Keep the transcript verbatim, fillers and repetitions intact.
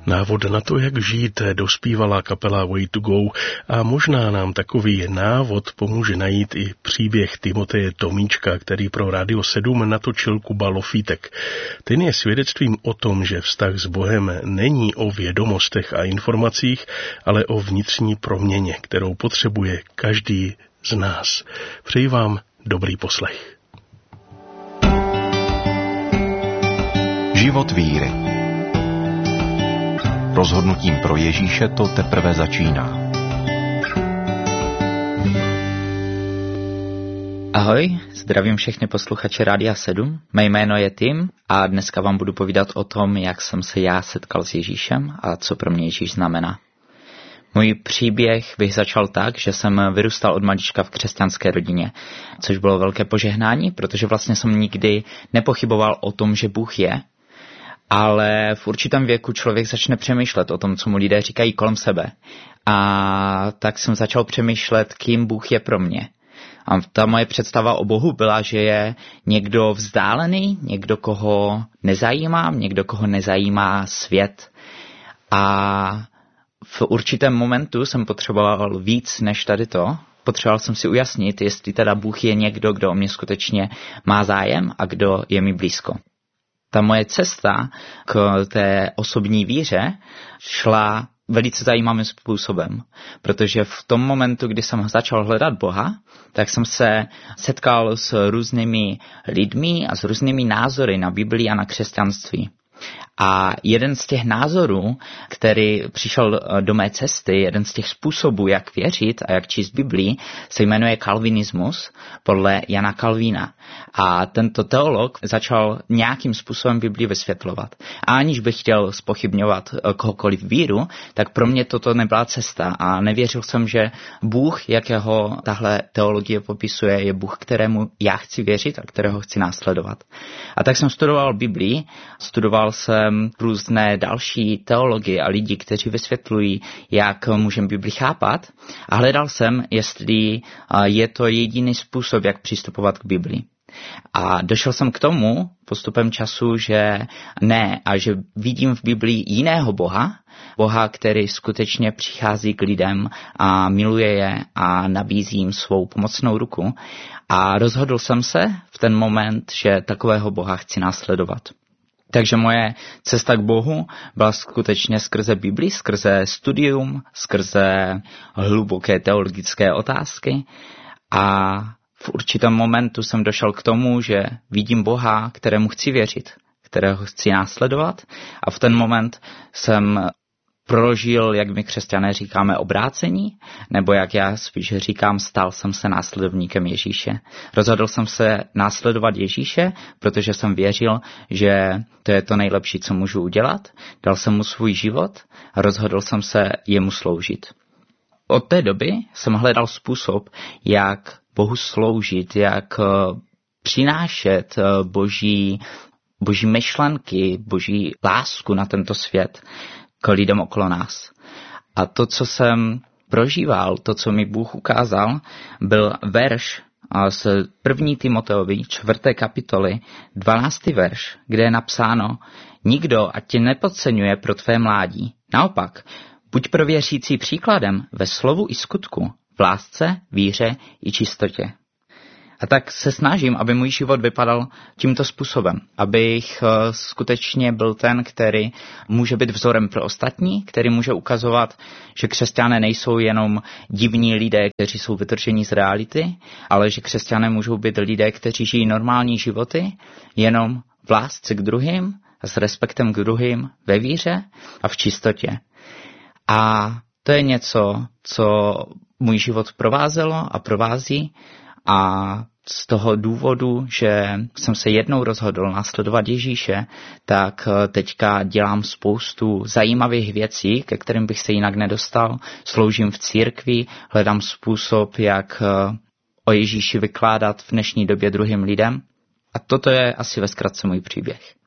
Návod na to, jak žít, dospívala kapela Way to Go a možná nám takový návod pomůže najít i příběh Timoteje Tomíčka, který pro Rádio sedm natočil Kuba Lofítek. Ten je svědectvím o tom, že vztah s Bohem není o vědomostech a informacích, ale o vnitřní proměně, kterou potřebuje každý z nás. Přeji vám dobrý poslech. Život víry. Rozhodnutím pro Ježíše to teprve začíná. Ahoj, zdravím všechny posluchače Rádia sedm. Mé jméno je Tim a dneska vám budu povídat o tom, jak jsem se já setkal s Ježíšem a co pro mě Ježíš znamená. Můj příběh bych začal tak, že jsem vyrůstal od malička v křesťanské rodině, což bylo velké požehnání, protože vlastně jsem nikdy nepochyboval o tom, že Bůh je, ale v určitém věku člověk začne přemýšlet o tom, co mu lidé říkají kolem sebe. A tak jsem začal přemýšlet, kým Bůh je pro mě. A ta moje představa o Bohu byla, že je někdo vzdálený, někdo, koho nezajímá, někdo, koho nezajímá svět. A v určitém momentu jsem potřeboval víc než tady to. Potřeboval jsem si ujasnit, jestli teda Bůh je někdo, kdo o mě skutečně má zájem a kdo je mi blízko. Ta moje cesta k té osobní víře šla velice zajímavým způsobem, protože v tom momentu, kdy jsem začal hledat Boha, tak jsem se setkal s různými lidmi a s různými názory na Biblii a na křesťanství. A jeden z těch názorů, který přišel do mé cesty, jeden z těch způsobů, jak věřit a jak číst Biblii, se jmenuje kalvinismus podle Jana Kalvína. A tento teolog začal nějakým způsobem Biblii vysvětlovat. A aniž bych chtěl zpochybňovat kohokoliv víru, tak pro mě toto nebyla cesta. A nevěřil jsem, že Bůh, jakého tahle teologie popisuje, je Bůh, kterému já chci věřit a kterého chci následovat. A tak jsem studoval Biblii, studoval jsem různé další teologie a lidi, kteří vysvětlují, jak můžeme Bibli chápat, a hledal jsem, jestli je to jediný způsob, jak přistupovat k Bibli. A došel jsem k tomu postupem času, že ne, a že vidím v Biblii jiného Boha, Boha, který skutečně přichází k lidem a miluje je a nabízí jim svou pomocnou ruku. A rozhodl jsem se v ten moment, že takového Boha chci následovat. Takže moje cesta k Bohu byla skutečně skrze Bibli, skrze studium, skrze hluboké teologické otázky, a v určitém momentu jsem došel k tomu, že vidím Boha, kterému chci věřit, kterého chci následovat, a v ten moment jsem prožil, jak my křesťané říkáme, obrácení, nebo jak já spíš říkám, stal jsem se následovníkem Ježíše. Rozhodl jsem se následovat Ježíše, protože jsem věřil, že to je to nejlepší, co můžu udělat. Dal jsem mu svůj život a rozhodl jsem se jemu sloužit. Od té doby jsem hledal způsob, jak Bohu sloužit, jak přinášet boží, boží myšlenky, boží lásku na tento svět k lidem okolo nás. A to, co jsem prožíval, to, co mi Bůh ukázal, byl verš z první Timoteovi, čtvrté kapitoly, dvanáctý verš, kde je napsáno: nikdo ať tě nepodceňuje pro tvé mládí. Naopak, buď pro věřící příkladem ve slovu i skutku, v lásce, víře i čistotě. A tak se snažím, aby můj život vypadal tímto způsobem, abych skutečně byl ten, který může být vzorem pro ostatní, který může ukazovat, že křesťané nejsou jenom divní lidé, kteří jsou vytrženi z reality, ale že křesťané můžou být lidé, kteří žijí normální životy, jenom v lásce k druhým, s respektem k druhým, ve víře a v čistotě. A to je něco, co můj život provázelo a provází, a z toho důvodu, že jsem se jednou rozhodl následovat Ježíše, tak teďka dělám spoustu zajímavých věcí, ke kterým bych se jinak nedostal. Sloužím v církvi, hledám způsob, jak o Ježíši vykládat v dnešní době druhým lidem. A toto je asi ve zkratce můj příběh.